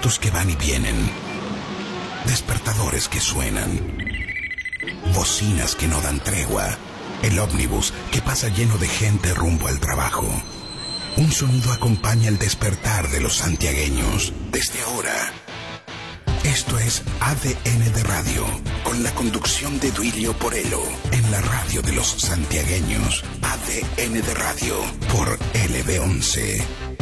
autos que van y vienen, despertadores que suenan, bocinas que no dan tregua, el ómnibus que pasa lleno de gente rumbo al trabajo. Un sonido acompaña el despertar de los santiagueños desde ahora. Esto es ADN de Radio, con la conducción de Duilio Porello, en la radio de los santiagueños. ADN de Radio, por LB11.